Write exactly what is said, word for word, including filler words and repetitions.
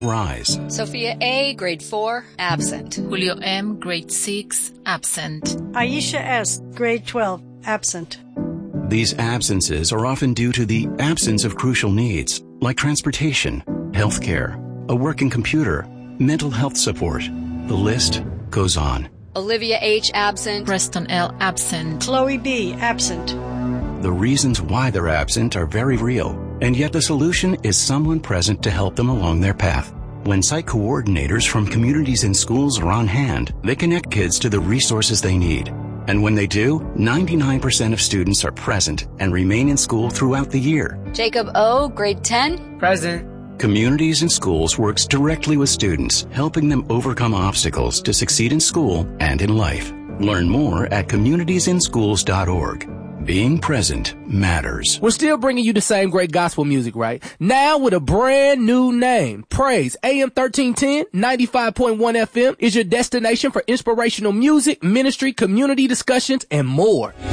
rise. Sophia A., grade four, absent. Julio M., grade six, absent. Aisha S., grade twelve, absent. These absences are often due to the absence of crucial needs, like transportation, healthcare, a working computer, mental health support. The list goes on. Olivia H., absent. Preston L., absent. Chloe B., absent. The reasons why they're absent are very real, and yet the solution is someone present to help them along their path. When site coordinators from communities and schools are on hand, they connect kids to the resources they need. And when they do, ninety-nine percent of students are present and remain in school throughout the year. Jacob O., grade ten. Present. Communities and Schools works directly with students, helping them overcome obstacles to succeed in school and in life. Learn more at communities in schools dot org. Being present matters. We're still bringing you the same great gospel music, right? Now with a brand new name. Praise A M thirteen ten, ninety-five point one F M is your destination for inspirational music, ministry, community discussions, and more.